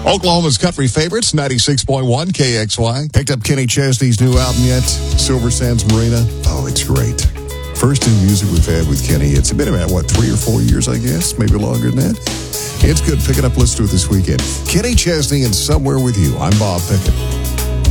Oklahoma's country favorites, 96.1 KXY. Picked up Kenny Chesney's new album yet? Silver Sands Marina. Oh, it's great. First new music we've had with Kenny. It's been about, 3 or 4 years, I guess? Maybe longer than that. It's good. Pick it up. Listen to it this weekend. Kenny Chesney and Somewhere With You. I'm Bob Pickett.